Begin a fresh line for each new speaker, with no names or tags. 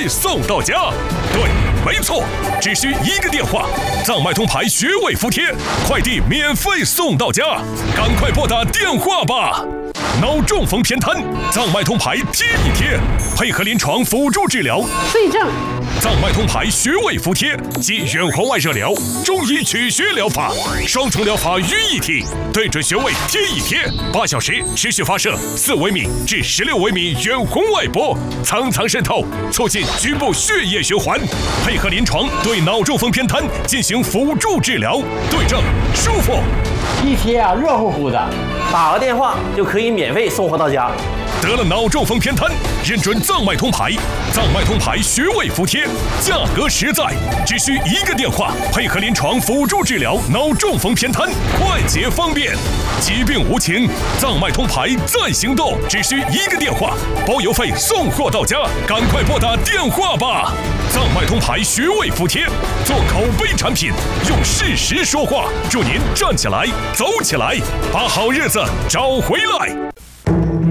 费送到家。对，没错，只需一个电话，藏脉通牌穴位服帖，快递免费送到家，赶快拨打电话吧！脑中风偏瘫，藏脉通牌贴一贴，配合临床辅助治疗。
对症。
藏脉通牌穴位服帖及远红外热疗、中医取穴疗法，双重疗法于一体，对准穴位贴一贴，8小时持续发射4微米至16微米远红外波，层层渗透，促进局部血液循环。配合临床对脑中风偏瘫进行辅助治疗，对症舒服。
一贴啊，热乎乎的，
打个电话就可以免费送货到家。
得了脑中风偏瘫，认准藏脉通牌，藏脉通牌穴位服帖，价格实在，只需一个电话，配合临床辅助治疗脑中风偏瘫，快捷方便。疾病无情，藏脉通牌在行动，只需一个电话，包邮费送货到家，赶快拨打电话吧！藏脉通牌穴位服帖，做口碑产品，用事实说话，祝您站起来，走起来，把好日子找回来。